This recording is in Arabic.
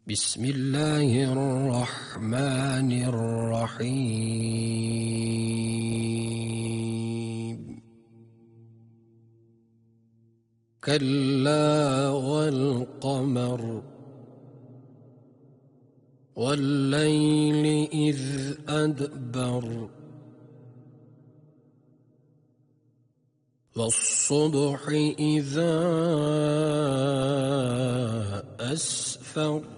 بسم الله الرحمن الرحيم كلا والقمر والليل إذ أدبر والصبح إذا أسفر